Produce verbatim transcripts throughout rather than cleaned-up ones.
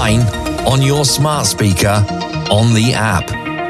online, on your smart speaker, on the app.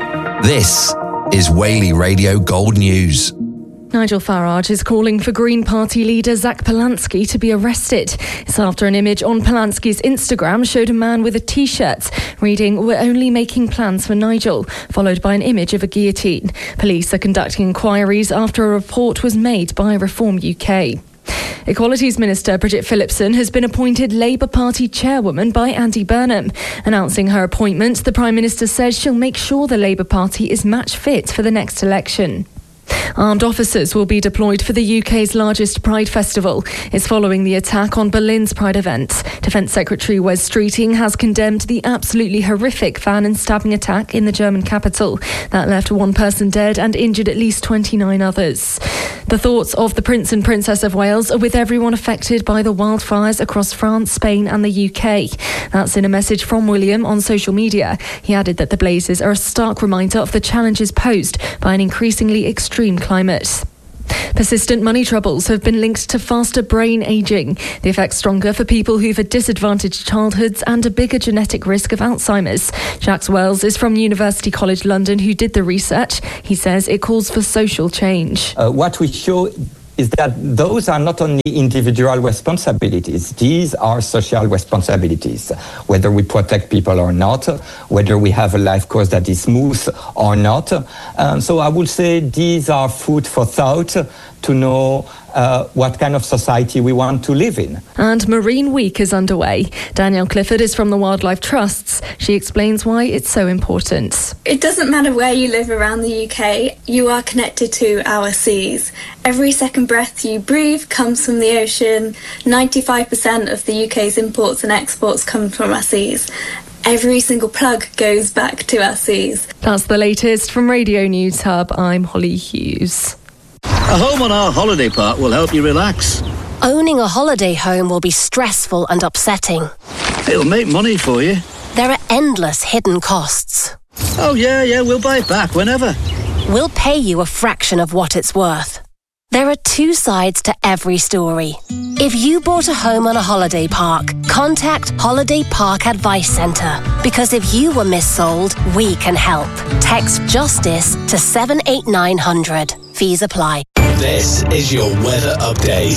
This is Whaley Radio Gold News. Nigel Farage is calling for Green Party leader Zach Polanski to be arrested. It's after an image on Polanski's Instagram showed a man with a T-shirt reading, "We're only making plans for Nigel," followed by an image of a guillotine. Police are conducting inquiries after a report was made by Reform U K. Equalities Minister Bridget Phillipson has been appointed Labour Party chairwoman by Andy Burnham. Announcing her appointment, the Prime Minister says she'll make sure the Labour Party is match fit for the next election. Armed officers will be deployed for the U K's largest Pride festival. It's following the attack on Berlin's Pride event. Defence Secretary Wes Streeting has condemned the absolutely horrific van and stabbing attack in the German capital. That left one person dead and injured at least twenty-nine others. The thoughts of the Prince and Princess of Wales are with everyone affected by the wildfires across France, Spain and the U K. That's in a message from William on social media. He added that the blazes are a stark reminder of the challenges posed by an increasingly extreme climate. Persistent money troubles have been linked to faster brain ageing. The effect's stronger for people who've had disadvantaged childhoods and a bigger genetic risk of Alzheimer's. Jacques Wells is from University College London, who did the research. He says it calls for social change. Uh, what we show is that those are not only individual responsibilities, these are social responsibilities, whether we protect people or not, whether we have a life course that is smooth or not. Um, so I would say these are food for thought to know uh, what kind of society we want to live in. And Marine Week is underway. Danielle Clifford is from the Wildlife Trusts. She explains why it's so important. It doesn't matter where you live around the U K, you are connected to our seas. Every second breath you breathe comes from the ocean. ninety-five percent of the U K's imports and exports come from our seas. Every single plug goes back to our seas. That's the latest from Radio News Hub. I'm Holly Hughes. A home on our holiday park will help you relax. Owning a holiday home will be stressful and upsetting. It'll make money for you. There are endless hidden costs. Oh yeah, yeah, we'll buy it back whenever. We'll pay you a fraction of what it's worth. There are two sides to every story. If you bought a home on a holiday park, contact Holiday Park Advice Centre. Because if you were missold, we can help. Text JUSTICE to seven eight nine hundred. Fees apply. This is your weather update.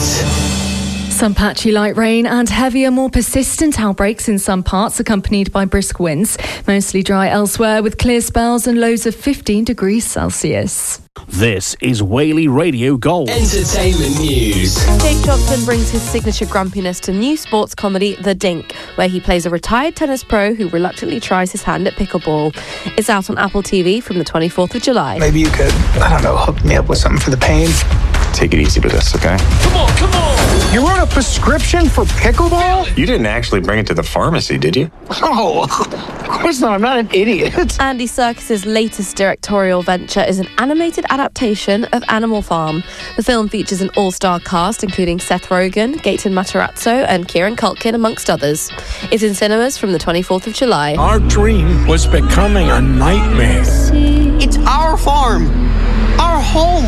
Some patchy light rain and heavier, more persistent outbreaks in some parts, accompanied by brisk winds. Mostly dry elsewhere with clear spells and lows of fifteen degrees Celsius. This is Whaley Radio Gold. Entertainment news. Jake Johnson brings his signature grumpiness to new sports comedy The Dink, where he plays a retired tennis pro who reluctantly tries his hand at pickleball. It's out on Apple T V from the twenty-fourth of July. Maybe you could, I don't know, hook me up with something for the pain. Take it easy with this, okay? Come on, come on! You wrote a prescription for pickleball? You didn't actually bring it to the pharmacy, did you? Oh, of course not. I'm not an idiot. Andy Serkis's latest directorial venture is an animated adaptation of Animal Farm. The film features an all-star cast, including Seth Rogen, Gaten Matarazzo, and Kieran Culkin, amongst others. It's in cinemas from the twenty-fourth of July. Our dream was becoming a nightmare. It's our farm, our home.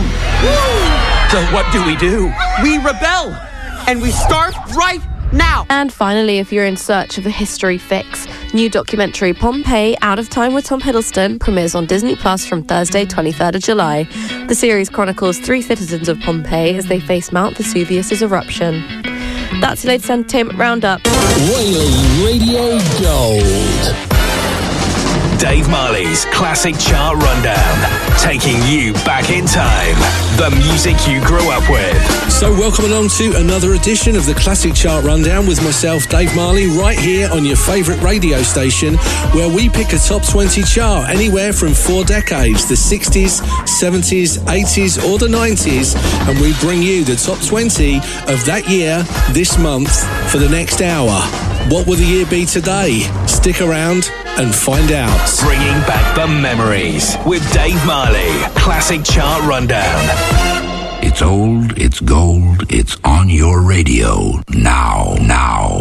So what do we do? We rebel, and we start right now. And finally, if you're in search of a history fix, new documentary Pompeii, Out of Time with Tom Hiddleston premieres on Disney Plus from Thursday, twenty-third of July. The series chronicles three citizens of Pompeii as they face Mount Vesuvius's eruption. That's the latest entertainment roundup. Whaley Radio Gold. Dave Marley's Classic Chart Rundown, taking you back in time. The music you grew up with. So welcome along to another edition of the Classic Chart Rundown with myself, Dave Marley, right here on your favourite radio station, where we pick a top twenty chart anywhere from four decades, the sixties, seventies, eighties or the nineties, and we bring you the top twenty of that year, this month, for the next hour. What will the year be today? Stick around and find out. Bringing back the memories with Dave Marley. Classic Chart Rundown. It's old, it's gold, it's on your radio. Now, now.